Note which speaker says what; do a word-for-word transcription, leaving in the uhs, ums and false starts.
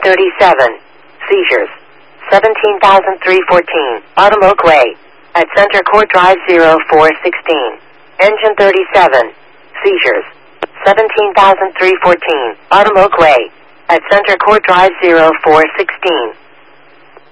Speaker 1: thirty-seven. Seizures. seventeen thousand three hundred fourteen. Autumn Oak Way. At Center Court Drive zero four sixteen. Engine thirty-seven. Seizures. seventeen thousand three hundred fourteen. Autumn Oak Way. At Center Court Drive zero four sixteen.